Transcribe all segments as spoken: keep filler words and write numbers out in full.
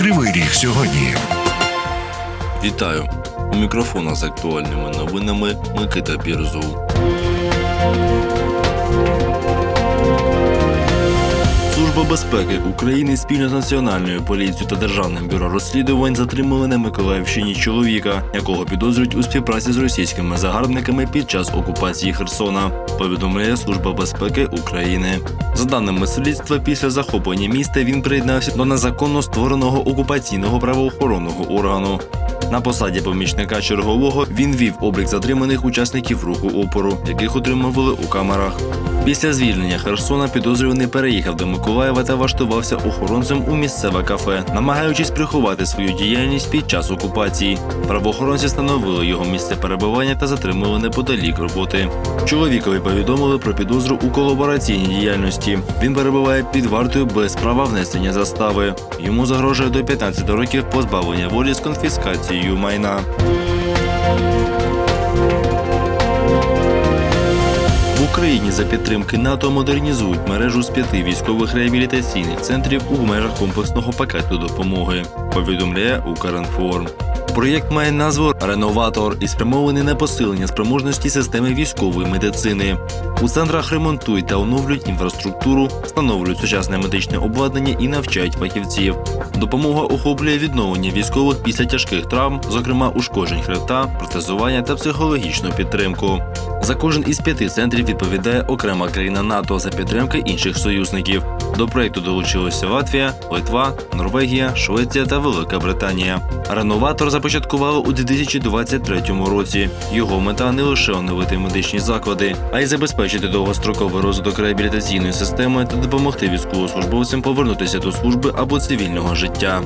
Кривий Ріг сьогодні. Вітаю! У мікрофона з актуальними новинами Микита Бірзов. Служба безпеки України спільно з Національною поліцією та Державним бюро розслідувань затримали на Миколаївщині чоловіка, якого підозрюють у співпраці з російськими загарбниками під час окупації Херсона, повідомляє Служба безпеки України. За даними слідства, після захоплення міста він приєднався до незаконно створеного окупаційного правоохоронного органу. На посаді помічника чергового він вів облік затриманих учасників руху опору, яких утримували у камерах. Після звільнення Херсона підозрюваний переїхав до Миколаєва та влаштувався охоронцем у місцеве кафе, намагаючись приховати свою діяльність під час окупації. Правоохоронці встановили його місце перебування та затримали неподалік роботи. Чоловікові повідомили про підозру у колабораційній діяльності. Він перебуває під вартою без права внесення застави. Йому загрожує до п'ятнадцяти років позбавлення волі з конфіскацією майна. В Україні за підтримки НАТО модернізують мережу з п'яти військових реабілітаційних центрів у межах комплексного пакету допомоги, повідомляє Укрінформ. Проєкт має назву «Реноватор» і спрямований на посилення спроможності системи військової медицини. У центрах ремонтують та оновлюють інфраструктуру, встановлюють сучасне медичне обладнання і навчають фахівців. Допомога охоплює відновлення військових після тяжких травм, зокрема ушкоджень хребта, протезування та психологічну підтримку. За кожен із п'яти центрів відповідає окрема країна НАТО за підтримки інших союзників. До проєкту долучилися Латвія, Литва, Норвегія, Швеція та Велика Британія. «Реноватор» започаткували у дві тисячі двадцять третьому році. Його мета не лише оновити медичні заклади, а й забезпечити довгостроковий розвиток реабілітаційної системи та допомогти військовослужбовцям повернутися до служби або цивільного життя.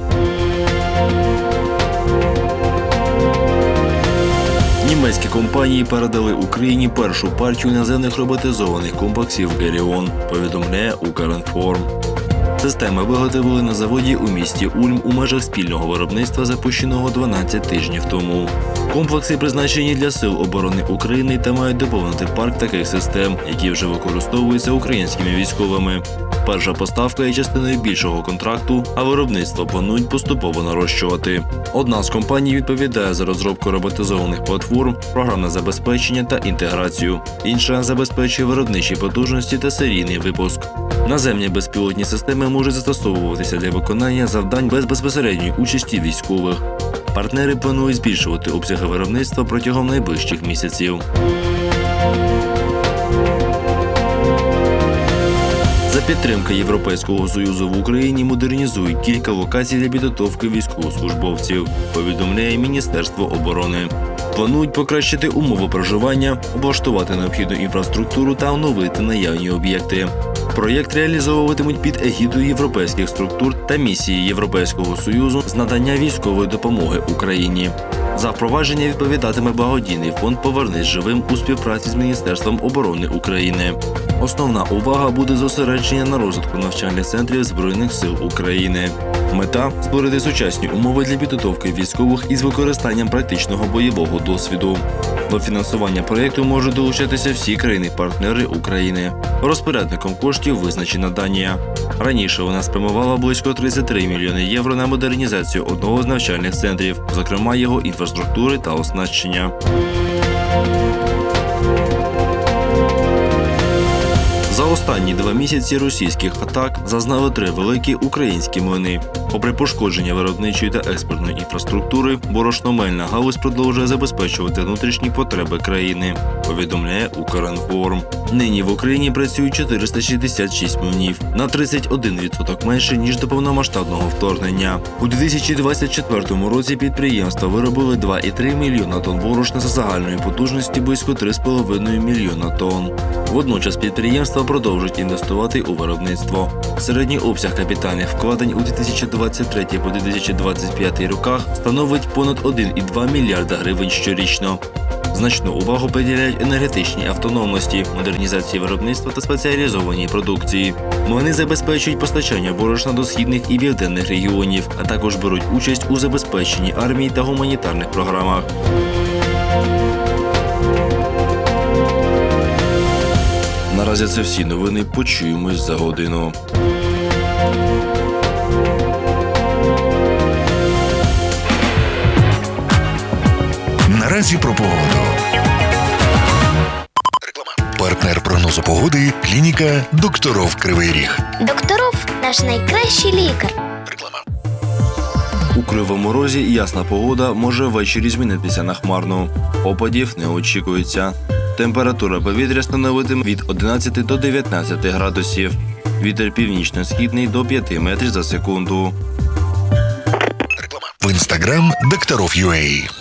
Німецькі компанії передали Україні першу партію наземних роботизованих комплексів «Геріон», повідомляє Укрінформ. Системи виготовили на заводі у місті Ульм у межах спільного виробництва, запущеного дванадцять тижнів тому. Комплекси призначені для Сил оборони України та мають доповнити парк таких систем, які вже використовуються українськими військовими. Перша поставка є частиною більшого контракту, а виробництво планують поступово нарощувати. Одна з компаній відповідає за розробку роботизованих платформ, програмне забезпечення та інтеграцію. Інша забезпечує виробничі потужності та серійний випуск. Наземні безпілотні системи можуть застосовуватися для виконання завдань без безпосередньої участі військових. Партнери планують збільшувати обсяги виробництва протягом найближчих місяців. За підтримки Європейського Союзу в Україні модернізують кілька локацій для підготовки військовослужбовців, повідомляє Міністерство оборони. Планують покращити умови проживання, облаштувати необхідну інфраструктуру та оновити наявні об'єкти. Проєкт реалізовуватимуть під егідою європейських структур та місії Європейського Союзу з надання військової допомоги Україні. За впровадження відповідатиме благодійний фонд «Повернись живим» у співпраці з Міністерством оборони України. Основна увага буде зосереджена на розвитку навчальних центрів Збройних сил України. Мета – створити сучасні умови для підготовки військових із використанням практичного бойового досвіду. До фінансування проєкту можуть долучатися всі країни-партнери України. Розпорядником коштів визначена Данія. Раніше вона спрямувала близько тридцять три мільйони євро на модернізацію одного з навчальних центрів, зокрема його інфраструктури та оснащення. За останні два місяці російських атак зазнали три великі українські млини. Попри пошкодження виробничої та експортної інфраструктури, борошномельна галузь продовжує забезпечувати внутрішні потреби країни, повідомляє Укрінформ. Нині в Україні працюють чотириста шістдесят шість млинів, на тридцять один відсоток менше, ніж до повномасштабного вторгнення. У дві тисячі двадцять четвертому році підприємства виробили два і три мільйона тонн борошна за загальною потужністю близько три з половиною мільйона тонн. Водночас підприємства продовжують інвестувати у виробництво. Середній обсяг капітальних вкладень у дві тисячі двадцять третьому по дві тисячі двадцять п'ятий роках становить понад один і два мільярда гривень щорічно. Значну увагу приділяють енергетичній автономності, модернізації виробництва та спеціалізованій продукції. Вони забезпечують постачання борошна до східних і південних регіонів, а також беруть участь у забезпеченні армії та гуманітарних програмах. Наразі це всі новини. Почуємось за годину. Наразі про погоду. Партнер прогнозу погоди – клініка «Докторов Кривий Ріг». Докторов – наш найкращий лікар. У Кривому Розі ясна погода може ввечері змінитися на хмарну. Опадів не очікується. Температура повітря становитиме від одинадцяти до дев'ятнадцяти градусів. Вітер північно-східний до п'яти метрів за секунду. В інстаграм «Докторов.ua».